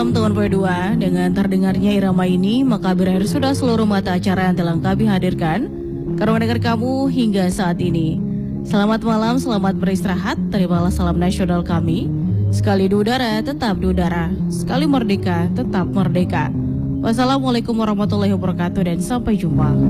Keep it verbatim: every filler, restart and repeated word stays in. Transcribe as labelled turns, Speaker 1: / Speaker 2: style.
Speaker 1: malam teman berdua. Dengan terdengarnya irama ini, maka berakhir sudah seluruh mata acara yang telah kami hadirkan karena mendengar kamu hingga saat ini. Selamat malam, selamat beristirahat. Terimalah salam nasional kami. Sekali di udara, tetap di udara. Sekali merdeka, tetap merdeka. Wassalamualaikum warahmatullahi wabarakatuh dan sampai jumpa.